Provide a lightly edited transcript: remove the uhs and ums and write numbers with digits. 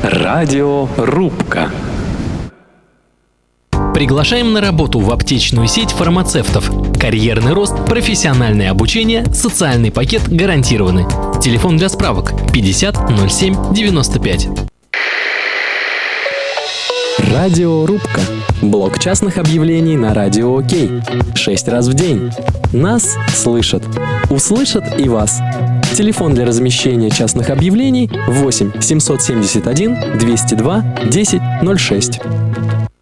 Радиорубка. Приглашаем на работу в аптечную сеть фармацевтов. Карьерный рост, профессиональное обучение, социальный пакет гарантированы. Телефон для справок 50 07 95. Радиорубка. Блок частных объявлений на Радио Окей. 6 раз в день. Нас слышат. Услышат и вас. Телефон для размещения частных объявлений 8 771 202 10 06.